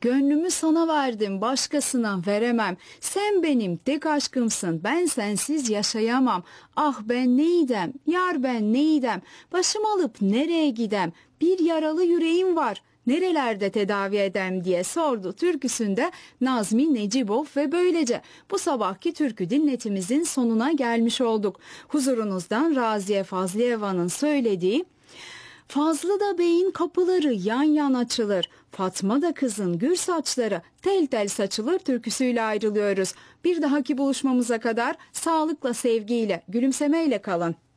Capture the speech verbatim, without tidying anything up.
Gönlümü sana verdim, başkasına veremem. Sen benim tek aşkımsın, ben sensiz yaşayamam. Ah ben neydem, yar ben neydem, başım alıp nereye gidem, bir yaralı yüreğim var, nerelerde tedavi edem diye sordu türküsünde Nazmi Necipov ve böylece bu sabahki türkü dinletimizin sonuna gelmiş olduk. Huzurunuzdan Raziye Fazlıyeva'nın söylediği Fazlı da beyin kapıları yan yan açılır, Fatma da kızın gür saçları tel tel saçılır türküsüyle ayrılıyoruz. Bir dahaki buluşmamıza kadar sağlıkla, sevgiyle, gülümsemeyle kalın.